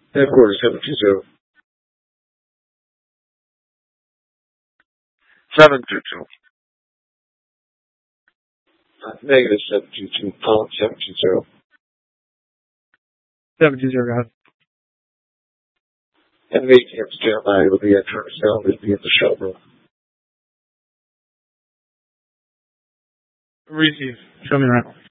Headquarters 720. 722. Negative 722. Phone 720. 720, go ahead. And the ATM standby will be at Turner Sale. It'll be in the showroom. Receive. Show me the rental.